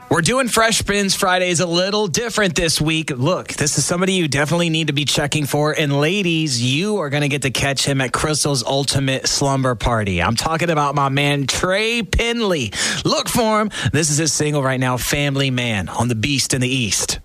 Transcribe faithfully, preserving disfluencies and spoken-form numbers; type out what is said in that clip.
We're doing Fresh Spins Fridays a little different this week. Look, this is somebody you definitely need to be checking for. And ladies, you are going to get to catch him at Crystal's Ultimate Slumber Party. I'm talking about my man, Trey Penley. Look for him. This is his single right now, Family Man, on The Beast in the East.